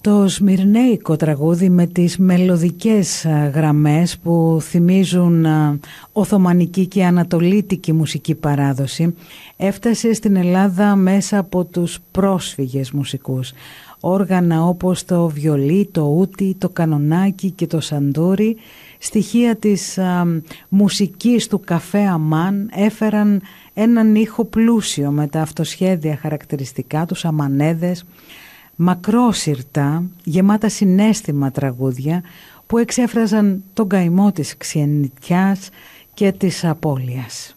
Το σμυρνέικο τραγούδι με τις μελωδικές γραμμές που θυμίζουν οθωμανική και ανατολίτικη μουσική παράδοση έφτασε στην Ελλάδα μέσα από τους πρόσφυγες μουσικούς. Όργανα όπως το βιολί, το ούτι, το κανονάκι και το σαντούρι, στοιχεία της μουσικής του καφέ Αμάν, έφεραν έναν ήχο πλούσιο με τα αυτοσχέδια χαρακτηριστικά, τους αμανέδες, μακρόσυρτα, γεμάτα συναίσθημα τραγούδια που εξέφραζαν τον καημό της ξενιτιάς και της απώλειας.